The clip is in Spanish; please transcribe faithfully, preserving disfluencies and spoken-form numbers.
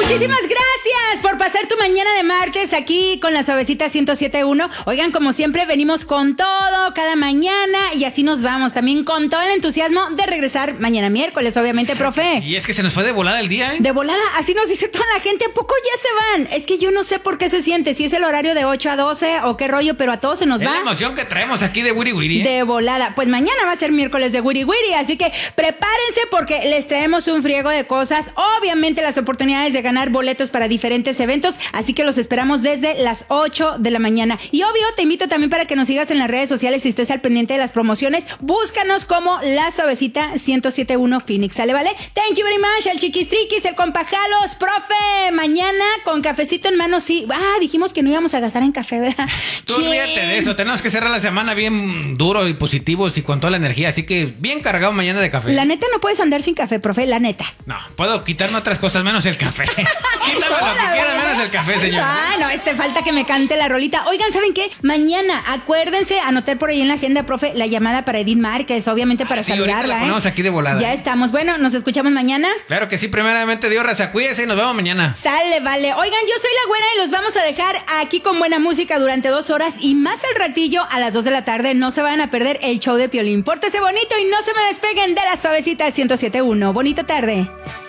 Muchísimas gracias por pasar tu mañana de martes aquí con la Suavecita ciento siete punto uno. Oigan, como siempre, venimos con todo cada mañana y así nos vamos. También con todo el entusiasmo de regresar mañana miércoles, obviamente, profe. Y es que se nos fue de volada el día, ¿eh? De volada, así nos dice toda la gente. ¿A poco ya se van? Es que yo no sé por qué se siente, si es el horario de ocho a doce o qué rollo, pero a todos se nos es va. Es la emoción que traemos aquí de Wiri Wiri, ¿eh? De volada. Pues mañana va a ser miércoles de Wiri Wiri, así que prepárense porque les traemos un friego de cosas. Obviamente las oportunidades de ganar boletos para diferentes eventos, así que los esperamos desde las ocho de la mañana. Y obvio, te invito también para que nos sigas en las redes sociales y estés al pendiente de las promociones. Búscanos como La Suavecita ciento siete punto uno Phoenix, ¿sale, vale? Thank you very much, el Chiquistriquis, el Compajalos, profe, mañana con cafecito en mano, sí. Ah, dijimos que no íbamos a gastar en café, ¿verdad? Tú olvídate de eso, tenemos que cerrar la semana bien duro y positivos y con toda la energía, así que bien cargado mañana de café. La neta no puedes andar sin café, profe, la neta. No, puedo quitarme otras cosas menos el café. Quítame lo que quieras menos el café, señor. Ah, no, este falta que me cante la rolita. Oigan, ¿saben qué? Mañana, acuérdense, anotar por ahí en la agenda, profe, la llamada para Edith Márquez, obviamente para ah, sí, saludarla. La ponemos ¿eh? aquí de volada. Ya estamos. Bueno, nos escuchamos mañana. Claro que sí, primeramente Dios, raza, cuídese y nos vemos mañana. Sale, vale. Oigan, yo soy la güera y los vamos a dejar aquí con buena música durante dos horas y más al ratillo a las dos de la tarde. No se van a perder el show de Piolín. Pórtese bonito y no se me despeguen de La Suavecita ciento siete punto uno. Bonita tarde.